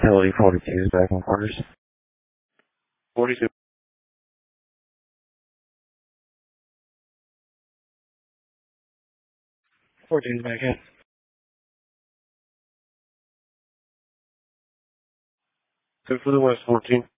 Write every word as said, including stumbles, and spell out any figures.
Utility forty-two is back in quarters. forty-two. fourteen is back in. Good for the West, fourteen.